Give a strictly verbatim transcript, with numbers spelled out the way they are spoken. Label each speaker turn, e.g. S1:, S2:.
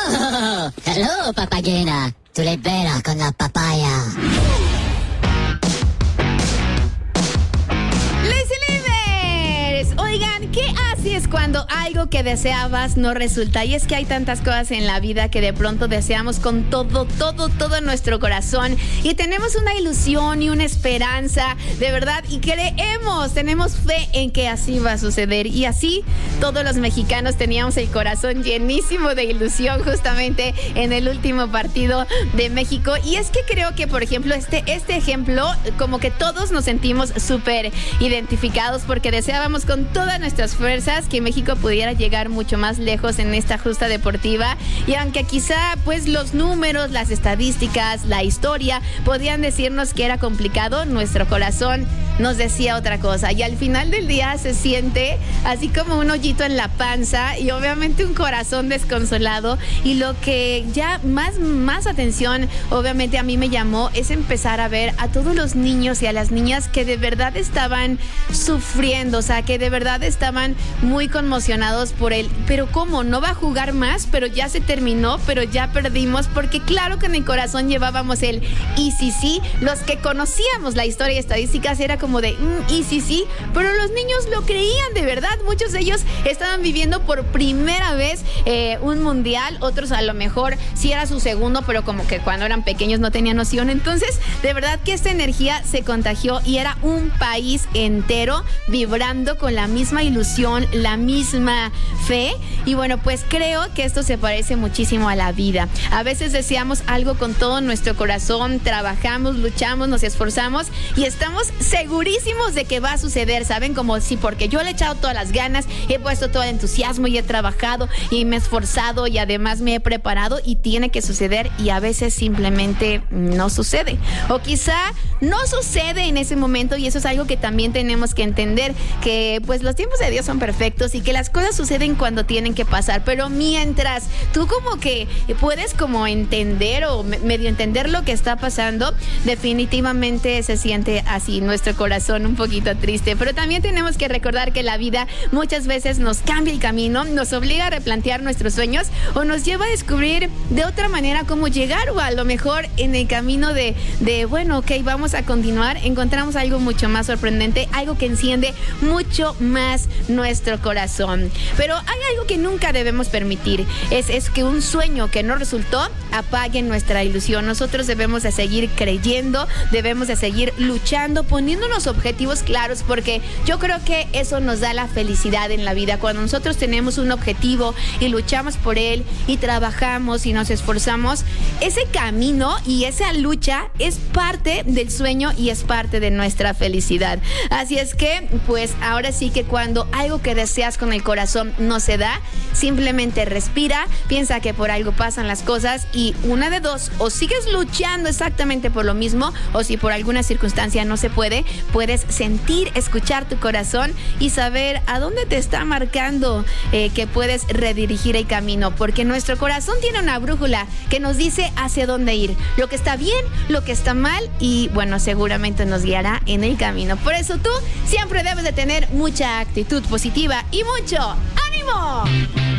S1: Oh, hello, papayena. Tú eres bella con la papaya.
S2: Oigan, ¿qué haces cuando algo que deseabas no resulta? Y es que hay tantas cosas en la vida que de pronto deseamos con todo, todo, todo nuestro corazón. Y tenemos una ilusión y una esperanza, de verdad, y creemos, tenemos fe en que así va a suceder. Y así todos los mexicanos teníamos el corazón llenísimo de ilusión justamente en el último partido de México. Y es que creo que, por ejemplo, este, este ejemplo, como que todos nos sentimos súper identificados porque deseábamos con todas nuestras fuerzas que México pudiera llegar mucho más lejos en esta justa deportiva. Y aunque quizá pues los números, las estadísticas, la historia podían decirnos que era complicado, nuestro corazón nos decía otra cosa. Y al final del día se siente así como un hoyito en la panza y obviamente un corazón desconsolado. Y lo que ya más, más atención obviamente a mí me llamó es empezar a ver a todos los niños y a las niñas que de verdad estaban sufriendo, o sea, que de verdad estaban muy conmocionados por él. Pero ¿cómo? ¿No va a jugar más? Pero ya se terminó, pero ya perdimos, porque claro que en el corazón llevábamos el y sí, sí. Los que conocíamos la historia y estadísticas era como de mm, y sí, sí, pero los niños lo creían de verdad. Muchos de ellos estaban viviendo por primera vez eh, un mundial, otros a lo mejor sí era su segundo, pero como que cuando eran pequeños no tenían noción. Entonces, de verdad que esta energía se contagió y era un país entero vibrando con la misma ilusión, la misma fe. Y bueno, pues creo que esto se parece muchísimo a la vida. A veces deseamos algo con todo nuestro corazón, trabajamos, luchamos, nos esforzamos y estamos segurísimos de que va a suceder, ¿saben? Como si porque yo le he echado todas las ganas, he puesto todo el entusiasmo y he trabajado y me he esforzado y además me he preparado y tiene que suceder, y a veces simplemente no sucede. O quizá no sucede en ese momento, y eso es algo que también tenemos que entender, que pues los tiempos de Dios son perfectos y que las cosas suceden cuando tienen que pasar. Pero mientras tú como que puedes como entender o medio entender lo que está pasando, definitivamente se siente así nuestro corazón un poquito triste. Pero también tenemos que recordar que la vida muchas veces nos cambia el camino, nos obliga a replantear nuestros sueños o nos lleva a descubrir de otra manera cómo llegar, o a lo mejor en el camino de, de bueno, ok, vamos a continuar, encontramos algo mucho más sorprendente, algo que enciende mucho más nuestro corazón. Pero hay algo que nunca debemos permitir, es, es que un sueño que no resultó apague nuestra ilusión. Nosotros debemos de seguir creyendo, debemos de seguir luchando, poniéndonos objetivos claros, porque yo creo que eso nos da la felicidad en la vida. Cuando nosotros tenemos un objetivo y luchamos por él y trabajamos y nos esforzamos, ese camino y esa lucha es parte del sueño y es parte de nuestra felicidad. Así es que, pues ahora sí que cuando algo que deseas con el corazón no se da, simplemente respira, piensa que por algo pasan las cosas y una de dos, o sigues luchando exactamente por lo mismo, o si por alguna circunstancia no se puede, puedes sentir, escuchar tu corazón y saber a dónde te está marcando eh, que puedes redirigir el camino, porque nuestro corazón tiene una brújula que nos dice hacia dónde ir, lo que está bien, lo que está mal, y bueno, seguramente nos guiará en el camino. Por eso tú siempre debes de tener mucha actitud positiva y mucho ánimo.